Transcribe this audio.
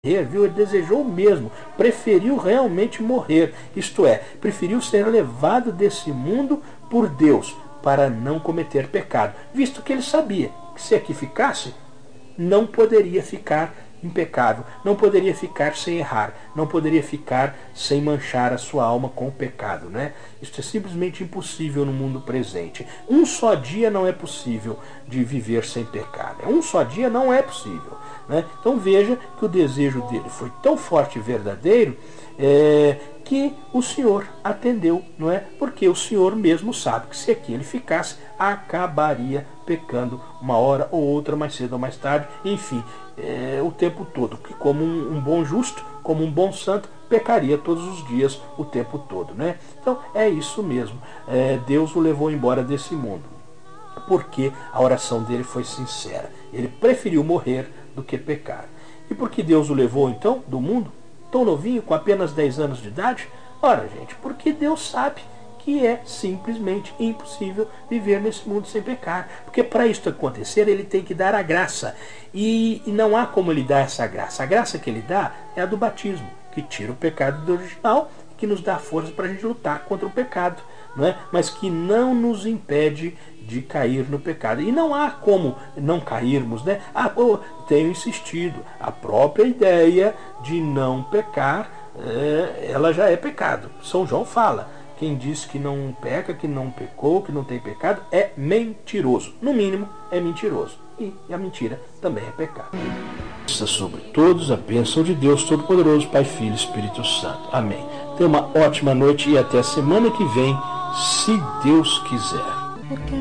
viu? Ele desejou mesmo, preferiu realmente morrer, isto é, preferiu ser levado desse mundo por Deus, para não cometer pecado, visto que ele sabia que se aqui ficasse, não poderia ficar impecável, não poderia ficar sem errar, não poderia ficar sem manchar a sua alma com o pecado, né? Isso é simplesmente impossível no mundo presente. Um só dia não é possível de viver sem pecado. Um só dia não é possível, né? Então veja que o desejo dele foi tão forte e verdadeiro que o Senhor atendeu, não é? Porque o Senhor mesmo sabe que se aqui ele ficasse, acabaria pecando uma hora ou outra, mais cedo ou mais tarde, enfim, o tempo todo, que como um bom justo, como um bom santo, pecaria todos os dias, o tempo todo, né? Então é isso mesmo, Deus o levou embora desse mundo, porque a oração dele foi sincera, ele preferiu morrer do que pecar. E por que Deus o levou então do mundo, tão novinho, com apenas 10 anos de idade? Ora, gente, porque Deus sabe que é simplesmente impossível viver nesse mundo sem pecar. Porque para isso acontecer, ele tem que dar a graça. E não há como ele dar essa graça. A graça que ele dá é a do batismo, que tira o pecado do original, que nos dá força para a gente lutar contra o pecado, não é? Mas que não nos impede de cair no pecado. E não há como não cairmos, né? Tenho insistido, a própria ideia de não pecar, ela já é pecado. São João fala, quem diz que não peca, que não pecou, que não tem pecado, é mentiroso. No mínimo, é mentiroso. E a mentira também é pecado. Sobre todos a bênção de Deus Todo-Poderoso, Pai, Filho e Espírito Santo. Amém. Tenha uma ótima noite e até a semana que vem, se Deus quiser.